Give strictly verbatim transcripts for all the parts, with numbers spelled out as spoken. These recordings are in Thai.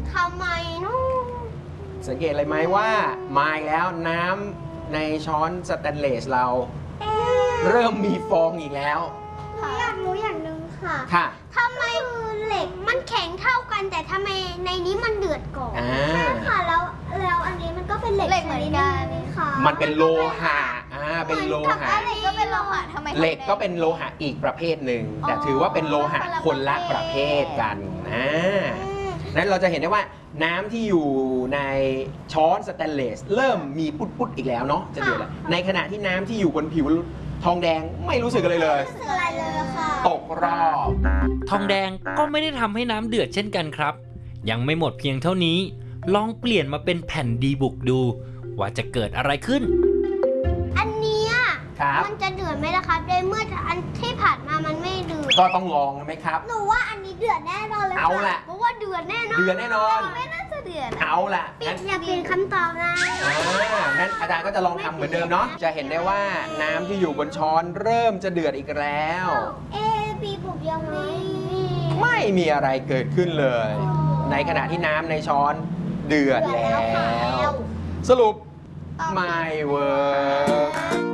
ทำไมเนาะสังเกตอะไรไหมว่ามาอีกแล้วน้ำในช้อนสแตนเลสเราเริ่มมีฟองอีกแล้วหนูอยากรู้อย่างหนึ่งค่ะค่ะทำไมเหล็กมันแข็งเท่ากันแต่ทำไมในนี้มันเดือดก่อนใช่ค่ะแล้วแล้วอันนี้มันก็เป็นเหล็กเหมือนกันค่ะมันเป็นโลหะอ่าเป็นโลหะเหล็กก็เป็นโลหะทำไมเหล็กก็เป็นโลหะอีกประเภทหนึ่งแต่ถือว่าเป็นโลหะคนละประเภทกันนะนั้นเราจะเห็นได้ว่าน้ำที่อยู่ในช้อนสแตนเลสเริ่มมีปุดๆอีกแล้วเนาะจะเดือดแล้วในขณะที่น้ำที่อยู่บนผิวทองแดงไม่รู้สึกอะไรเลยไม่รู้สึกอะไรเลยค่ะตกรอบทองแดงก็ไม่ได้ทำให้น้ำเดือดเช่นกันครับยังไม่หมดเพียงเท่านี้ลองเปลี่ยนมาเป็นแผ่นดีบุกดูว่าจะเกิดอะไรขึ้นอันนี้มันจะเดือดไหมล่ะครับโดยเมื่ออันที่ผ่านมามันไม่เดือดก็ต้องลองไหมครับหนูว่าอันนี้เดือดแน่นอนเลยเอาละเพราะว่าเดือดแน่นอนเดือดแน่นอนไม่น่าจะเดือดเอาละงั้นอย่าเปลี่ยนคำตอบนะอ่างั้นอาจารย์ก็จะลองทำเหมือนเดิมเนาะจะเห็นได้ว่าน้ำที่อยู่บนช้อนเริ่มจะเดือดอีกแล้วเอบีบุกยังไงไม่มีอะไรเกิดขึ้นเลยในขณะที่น้ำในช้อนเดือดแล้วสรุปไม่เวิร์ก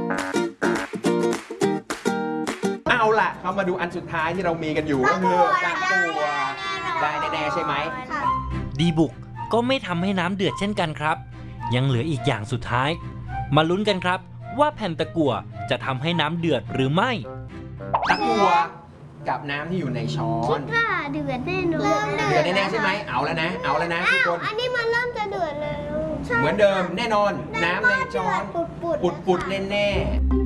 เอาล่ะเรามาดูอันสุดท้ายที่เรามีกันอยู่ก็คือตะกั่วได้แน่ๆใช่ไหมดีบุกก็ไม่ทำให้น้ำเดือดเช่นกันครับยังเหลืออีกอย่างสุดท้ายมาลุ้นกันครับว่าแผ่นตะกั่วจะทำให้น้ำเดือดหรือไม่ตะกั่วกับน้ำที่อยู่ในช้อนคิดว่าเดือดแน่นอนเดือดแน่ๆใช่ไหมเอาแล้วนะเอาแล้วนะทุกคนอันนี้มันเริ่มจะเดือดแล้วเหมือนเดิมแน่นอนน้ำในช้อนปุดๆแน่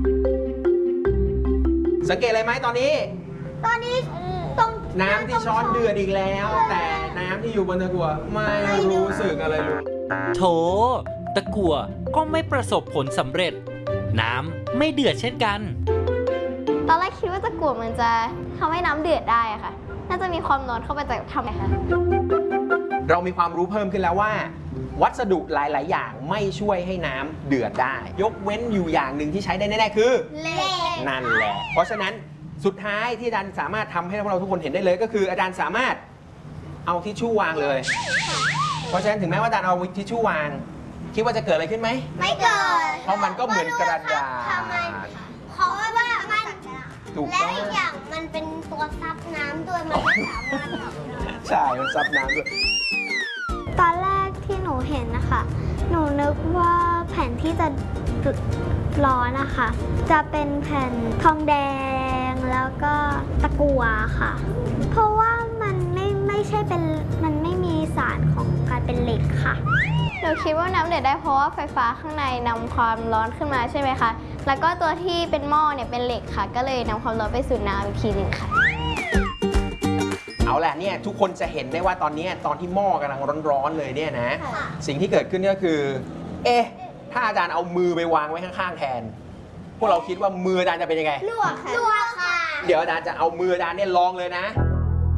ๆสังเกตอะไรไหมตอนนี้ตอนนี้ตรงน้ำที่ช้อนเดือดอีกแล้วแต่น้ำที่อยู่บนตะกั่วไม่รู้สึกอะไรเลยโถตะกั่วก็ไม่ประสบผลสำเร็จน้ำไม่เดือดเช่นกันตอนแรกคิดว่าตะกั่วมันจะทำให้น้ำเดือดได้อะค่ะน่าจะมีความร้อนเข้าไปแต่ทำไงคะเรามีความรู้เพิ่มขึ้นแล้วว่าวัสดุหลายๆอย่างไม่ช่วยให้น้ำเดือดได้ยกเว้นอยู่อย่างหนึ่งที่ใช้ได้แน่ๆคือเหล็กนั่นแหละเพราะฉะนั้นสุดท้ายที่อาจารย์สามารถทำให้พวกเราทุกคนเห็นได้เลยก็คืออาจารย์สามารถเอาทิชชู่วางเลยเพราะฉะนั้นถึงแม้ว่าอาจารย์เอาทิชชู่วางคิดว่าจะเกิดอะไรขึ้นไหมไม่เกิดเพราะมันก็เหมือนกระดาษเพราะว่ามันและอีกอย่างมันเป็นตัวซับน้ำด้วยมันก็สามารถทำได้ใช่มันซับน้ำด้วยตอนแรกที่หนูเห็นนะคะหนูนึกว่าแผ่นที่จะร้อนนะคะจะเป็นแผ่นทองแดงแล้วก็ตะกั่วค่ะเพราะว่ามันไม่ไม่ใช่เป็นมันไม่มีสารของการเป็นเหล็กค่ะหนูคิดว่าน้ำเดือดได้เพราะว่าไฟฟ้าข้างในนำความร้อนขึ้นมาใช่ไหมคะแล้วก็ตัวที่เป็นหม้อเนี่ยเป็นเหล็กค่ะก็เลยนำความร้อนไปสู่น้ำอีกทีหนึ่งค่ะเอาแหละเนี่ยทุกคนจะเห็นได้ว่าตอนนี้ตอนที่หม้อกำลังร้อนๆเลยเนี่ยนะสิ่งที่เกิดขึ้นก็คือเอ๊ะถ้าอาจารย์เอามือไปวางไว้ข้างๆแทนพวกเราคิดว่ามืออาจารย์จะเป็นยังไงลวกค่ะลวกค่ะเดี๋ยวอาจารย์จะเอามืออาจารย์เนี่ยลองเลยนะ